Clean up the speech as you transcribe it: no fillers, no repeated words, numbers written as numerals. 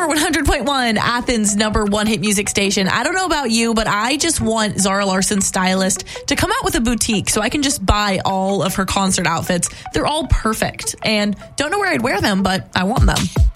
Power 100.1, Athens' #1 hit music station. I don't know about you, but I just want Zara Larsson's stylist to come out with a boutique so I can just buy all of her concert outfits. They're all perfect and don't know where I'd wear them, but I want them.